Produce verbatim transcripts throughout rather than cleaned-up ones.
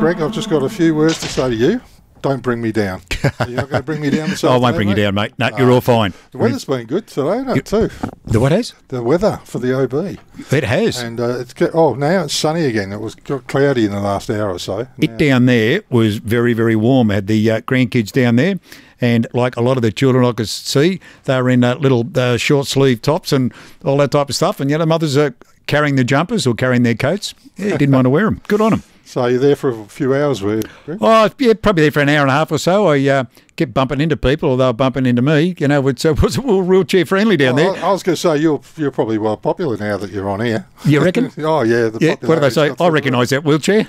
Greg, I've just got a few words to say to you. Don't bring me down. You're not going to bring me down this I afternoon, won't bring mate? you down, mate. No, you're uh, all fine. The weather's been good today, hasn't it, too? The what has? The weather for the O B. It has. And uh, it's get, oh, now it's sunny again. It was got cloudy in the last hour or so. It now. down there was very, very warm. I had the uh, grandkids down there, and like a lot of the children I could see, they were in uh, little uh, short sleeve tops and all that type of stuff. And, you know, mothers are carrying the jumpers or carrying their coats. Yeah, didn't want to wear them. Good on them. So you're there for a few hours, were you, Greg? Oh, yeah, probably there for an hour and a half or so. I uh, kept bumping into people, or they were bumping into me. You know, it's, uh, it was all wheelchair friendly down well, there. I, I was going to say, you're you're probably well popular now that you're on here. You reckon? Oh, yeah. The Yeah. What do they say? I recognise that wheelchair.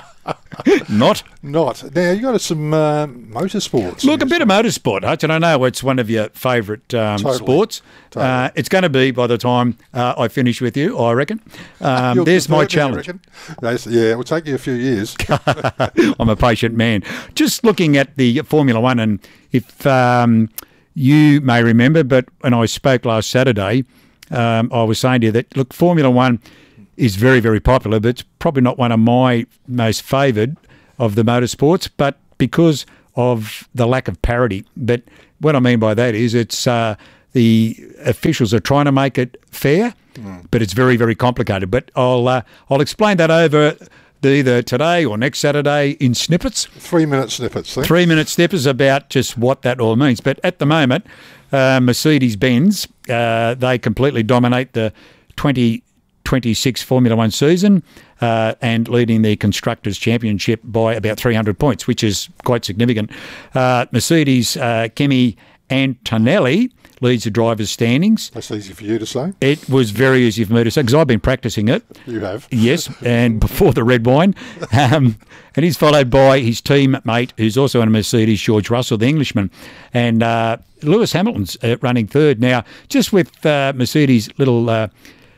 Not. Not. Now, you got some uh, motorsports. Look, a bit of motorsport, Hutch, and I know it's one of your favourite um, Totally. sports. Totally. Uh, it's going to be by the time uh, I finish with you, I reckon. Um, You'll there's my convert me, you challenge. reckon? That's- yeah, it will take you a few years. I'm a patient man. Just looking at the Formula One, and if um, you may remember, but when I spoke last Saturday, um, I was saying to you that, look, Formula One is very, very popular, but it's probably not one of my most favoured of the motorsports, but because of the lack of parity. But what I mean by that is it's uh, the officials are trying to make it fair, mm. but it's very, very complicated. But I'll uh, I'll explain that over either today or next Saturday in snippets. Three-minute snippets. Thanks. Three-minute snippets about just what that all means. But at the moment, uh, Mercedes-Benz, uh, they completely dominate the twenty twenty-six Formula One season uh, and leading the Constructors' Championship by about three hundred points, which is quite significant. Uh, Mercedes, uh, Kimi Antonelli leads the drivers' standings. That's easy for you to say. It was very easy for me to say because I've been practicing it. You have. Yes, and before the red wine. Um, and he's followed by his teammate, who's also in a Mercedes, George Russell, the Englishman. And uh, Lewis Hamilton's uh, running third. Now, just with uh, Mercedes' little uh,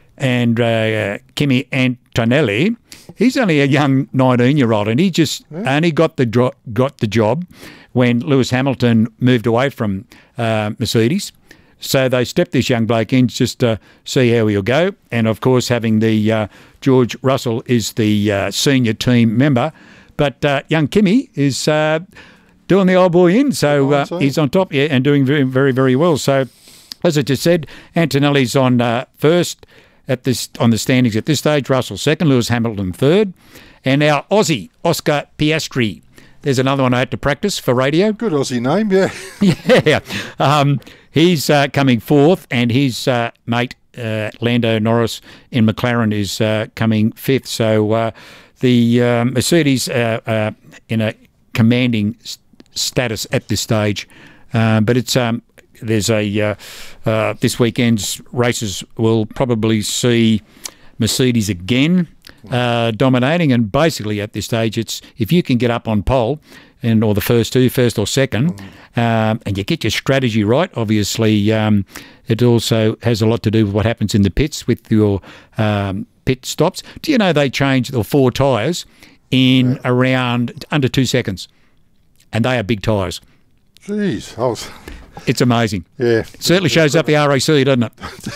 and uh, Kimi Antonelli, he's only a young nineteen-year-old, and he just yeah. only got the dro- got the job when Lewis Hamilton moved away from uh, Mercedes. So they stepped this young bloke in just to see how he'll go. And, of course, having the uh, George Russell is the uh, senior team member. But uh, young Kimi is uh, doing the old boy in. So uh, he's on top, yeah, and doing very, very, very well. So, as I just said, Antonelli's on uh, first at this on the standings at this stage. Russell second, Lewis Hamilton third. And our Aussie, Oscar Piastri. There's another one I had to practice for radio. Good Aussie name, yeah. yeah. Um, he's uh, coming fourth, and his uh, mate, uh, Lando Norris in McLaren, is uh, coming fifth. So uh, the uh, Mercedes uh, uh, in a commanding st- status at this stage. Um, but it's um, there's a uh, uh, this weekend's races will probably see Mercedes again uh, dominating, and basically at this stage it's if you can get up on pole and or the first two, first or second, mm. um, and you get your strategy right. Obviously, um, it also has a lot to do with what happens in the pits with your um, pit stops. Do you know they changed the four tyres in yeah. around under two seconds, and they are big tyres. Jeez, I was... It's amazing. Yeah. It certainly shows up the R A C, doesn't it?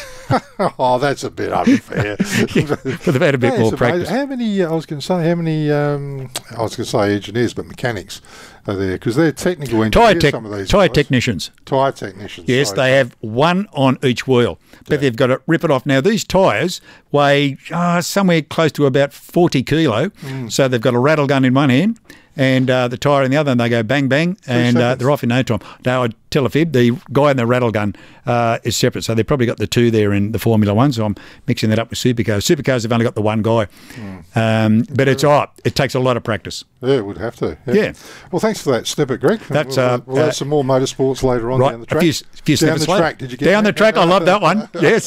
Oh, that's a bit unfair. Yeah, but they've had a bit That's more amazing. practice. How many, I was going to say, how many, um, I was going to say engineers, but mechanics are there? Because they're technical engineers, Tyre tech, some of these tyre guys. technicians. Tyre technicians. Yes, sorry. they have one on each wheel, but Yeah. they've got to rip it off. Now, these tyres weigh uh, somewhere close to about forty kilo, Mm. so they've got a rattle gun in one hand and uh, the tyre in the other, and they go bang, bang, and uh, seconds. they're off in no time. Now, I tell a fib, the guy in the rattle gun uh, is separate, so they've probably got the two there in the Formula One, so I'm mixing that up with Supercars. Supercars have only got the one guy, Mm. um, but it's all right. It takes a lot of practice. Yeah, it would have to. Yeah. Well, thanks for that snippet, Greg. That's, we'll, uh, we'll have uh, some more motorsports later on Right, down the a track. few, few down snippets the later. track, did you get Down that? the track, I love that one. Yes.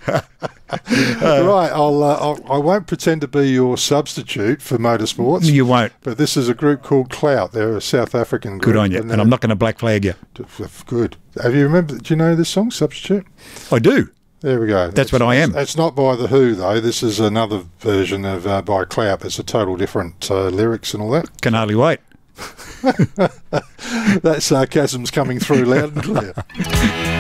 right, I'll, uh, I'll, I won't pretend to be your substitute for motorsports. You won't. But this is a group called Clout. They're a South African group. Good on you. And I'm not going to black flag you. Good. Have you remembered? Do you know this song, Substitute? I do. There we go. That's what I am. It's not by The Who, though. This is another version of uh, by Clout. It's a total different uh, lyrics and all that. Can hardly wait. That sarcasm's coming through loud and clear.